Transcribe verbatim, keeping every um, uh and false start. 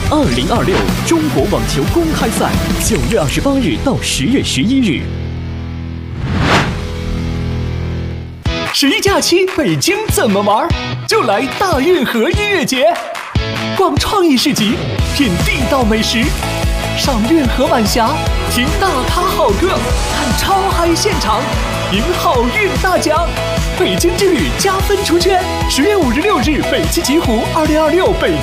二零二六中国网球公开赛，九月二十八日到十月十一日。 十一假期北京怎么玩？就来大运河音乐节，逛创意市集，品地道美食，赏运河晚霞，听大咖好歌，看超嗨现场，赢好运大奖。北京之旅加分出圈，十月五日六日北汽极狐二零二六北